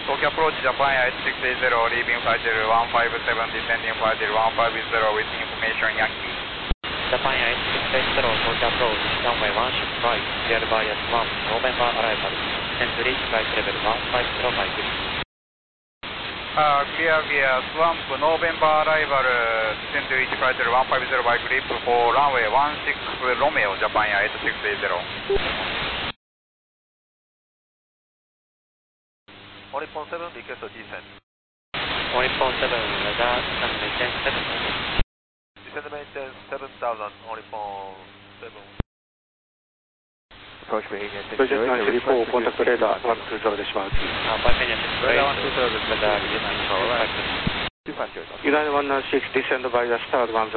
Tokyo approach Japan Air 8680, leaving flight level 157, descending flight level 150 with information Yankee. Japan Air 8680, Tokyo approach, runway 165, clear bias 1, November arrival, descend to reach flight level 150 Clear gear swamp, November arrival, descend to reach flight level 150 by grip for runway 16 Romeo, Japan Air 8680. Oripon 7, request a descent. Oripon 7, radar, descend maintain 7,000. Descend maintain 7,000, Oripon 7. Approach behavior 608, contact radar 120 decimal. Radar 120, radar, United 196, descend by the start 10,000.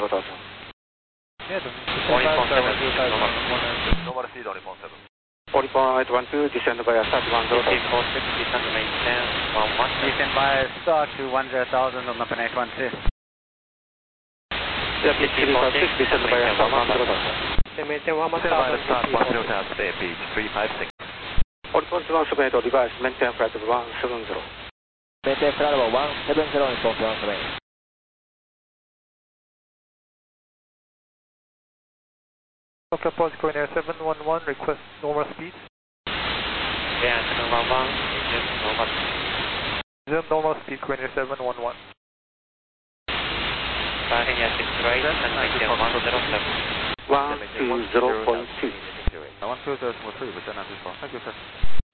Oripon 7, normal speed, Oripon 7. Oripon 812, descend by a start 10,000. descend maintain 11. Descend by start to 10,000 on Japan 812. Pitch 356, descend by a start 10,000. Maintain 1,000. Start 10,000, stay pitch 356. Oripon 178, reverse, maintain flight 170. Maintain flight level 170 on Oripon 178. Tokyo approach Korean Air 711, request normal speed. Yeah, 711, resume normal. Resume normal speed Korean Air 711. Starting at 6 right and maintain 107. 120.2. 120.3, return on 24. Thank you, sir.